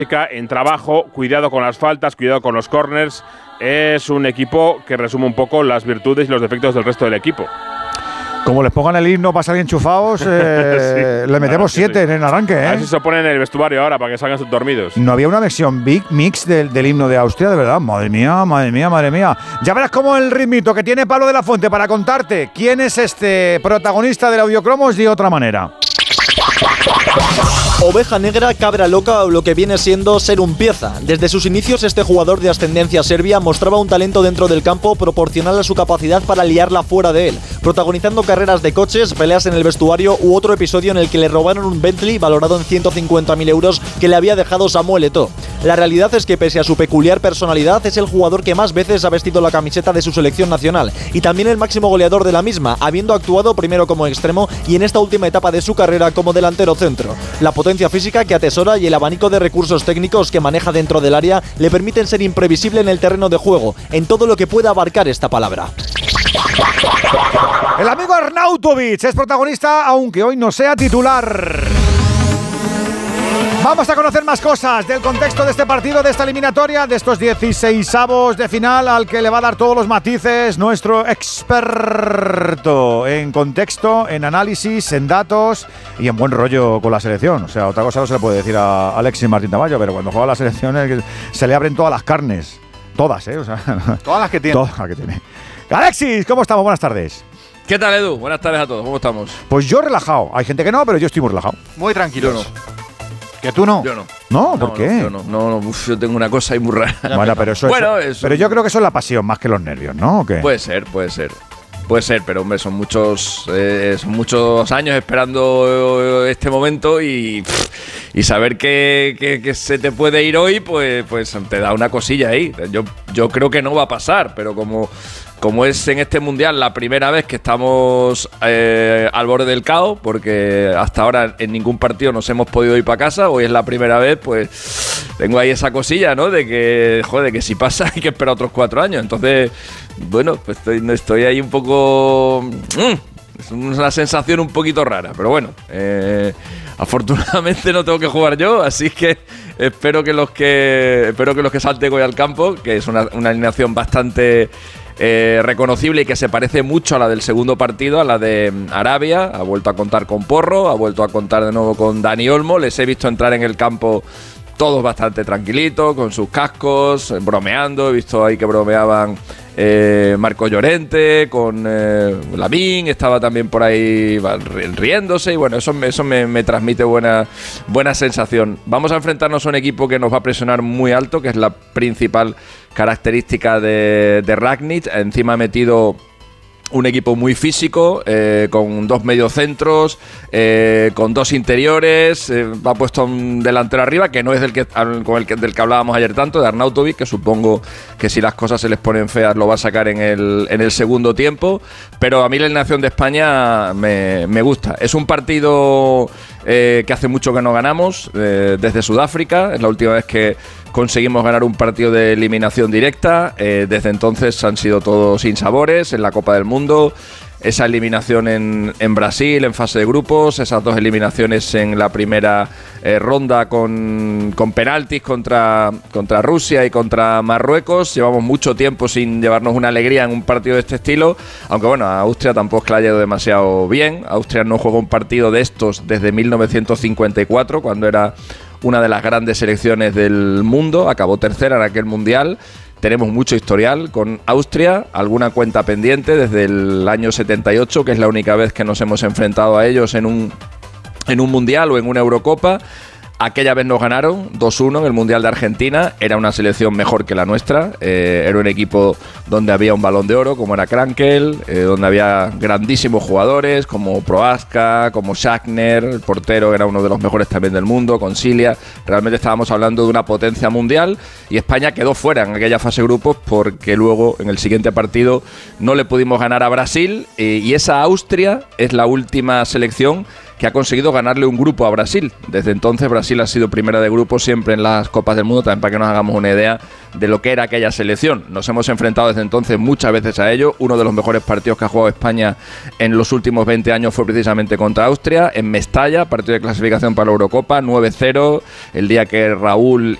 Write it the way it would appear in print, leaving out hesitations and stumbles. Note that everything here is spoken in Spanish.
En trabajo, cuidado con las faltas, cuidado con los corners. Es un equipo que resume un poco las virtudes y los defectos del resto del equipo. Como les pongan el himno para salir enchufados, Sí, le metemos 7 en el arranque. A ver si se ponen en el vestuario ahora para que salgan dormidos. No había una versión big mix del himno de Austria, de verdad. Madre mía, madre mía, madre mía. Ya verás cómo el ritmito que tiene Pablo de la Fuente para contarte quién es este protagonista del Audiocromos de otra manera. Oveja negra, cabra loca o lo que viene siendo ser un pieza. Desde sus inicios este jugador de ascendencia serbia mostraba un talento dentro del campo proporcional a su capacidad para liarla fuera de él, protagonizando carreras de coches, peleas en el vestuario u otro episodio en el que le robaron un Bentley valorado en 150.000 euros que le había dejado Samuel Eto'o. La realidad es que pese a su peculiar personalidad es el jugador que más veces ha vestido la camiseta de su selección nacional y también el máximo goleador de la misma, habiendo actuado primero como extremo y en esta última etapa de su carrera como delantero centro. La potencia física que atesora y el abanico de recursos técnicos que maneja dentro del área le permiten ser imprevisible en el terreno de juego, en todo lo que pueda abarcar esta palabra. El amigo Arnautovic es protagonista, aunque hoy no sea titular. Vamos a conocer más cosas del contexto de este partido, de esta eliminatoria, de estos 16avos de final al que le va a dar todos los matices nuestro experto en contexto, en análisis, en datos y en buen rollo con la selección. O sea, otra cosa no se le puede decir a Alexis Martín Tamayo, pero cuando juega la selección es que se le abren todas las carnes. Todas, ¿eh? O sea, todas las que tiene. Todas las que tiene. Alexis, ¿cómo estamos? Buenas tardes. ¿Qué tal, Edu? Buenas tardes a todos. ¿Cómo estamos? Pues yo relajado. Hay gente que no, pero yo estoy muy relajado. Muy tranquilo. Yo no. ¿Que tú no? Yo no. ¿No? ¿Por qué? Yo no. Uf, yo tengo una cosa ahí muy rara. Bueno, pero eso pero yo creo que eso es la pasión más que los nervios, ¿no? ¿O qué? Puede ser. Puede ser, pero hombre, son muchos años esperando este momento y saber que se te puede ir hoy, pues te da una cosilla ahí. Yo creo que no va a pasar, pero como es en este Mundial la primera vez que estamos al borde del caos, porque hasta ahora en ningún partido nos hemos podido ir para casa, hoy es la primera vez, pues tengo ahí esa cosilla, ¿no? De que, joder, que si pasa hay que esperar otros 4 años. Entonces, bueno, pues estoy ahí un poco... es una sensación un poquito rara, pero bueno, afortunadamente no tengo que jugar yo, así que espero que los que salten hoy al campo, que es una alineación bastante reconocible y que se parece mucho a la del segundo partido, a la de Arabia. Ha vuelto a contar con Porro, ha vuelto a contar de nuevo con Dani Olmo. Les he visto entrar en el campo todos bastante tranquilitos, con sus cascos, bromeando. He visto ahí que bromeaban Marco Llorente, con Lamine, estaba también por ahí riéndose, y bueno, eso me transmite buena sensación. Vamos a enfrentarnos a un equipo que nos va a presionar muy alto, que es la principal característica de Rangnick. Encima ha metido un equipo muy físico, con 2 mediocentros, con 2 interiores, ha puesto un delantero arriba, que no es del que hablábamos ayer tanto, de Arnautovic, que supongo que si las cosas se les ponen feas lo va a sacar en el segundo tiempo, pero a mí la alineación de España me gusta. Es un partido que hace mucho que no ganamos, desde Sudáfrica, es la última vez que conseguimos ganar un partido de eliminación directa. Desde entonces han sido todos sinsabores en la Copa del Mundo. Esa eliminación en Brasil en fase de grupos, esas 2 eliminaciones en la primera ronda con penaltis contra Rusia y contra Marruecos. Llevamos mucho tiempo sin llevarnos una alegría en un partido de este estilo, aunque bueno, a Austria tampoco es que le haya ido demasiado bien. Austria no juega un partido de estos desde 1954, cuando era una de las grandes selecciones del mundo, acabó tercera en aquel mundial. Tenemos mucho historial con Austria, alguna cuenta pendiente desde el año 78, que es la única vez que nos hemos enfrentado a ellos en un mundial o en una Eurocopa. Aquella vez nos ganaron 2-1 en el Mundial de Argentina. Era una selección mejor que la nuestra. Era un equipo donde había un Balón de Oro, como era Krankel, donde había grandísimos jugadores como Prohaska, como Schachner. El portero era uno de los mejores también del mundo, con Cilia. Realmente estábamos hablando de una potencia mundial, y España quedó fuera en aquella fase de grupos porque luego en el siguiente partido no le pudimos ganar a Brasil, y esa Austria es la última selección que ha conseguido ganarle un grupo a Brasil. Desde entonces Brasil ha sido primera de grupo siempre en las Copas del Mundo, también para que nos hagamos una idea de lo que era aquella selección. Nos hemos enfrentado desde entonces muchas veces a ello. Uno de los mejores partidos que ha jugado España en los últimos 20 años fue precisamente contra Austria, en Mestalla, partido de clasificación para la Eurocopa, 9-0, el día que Raúl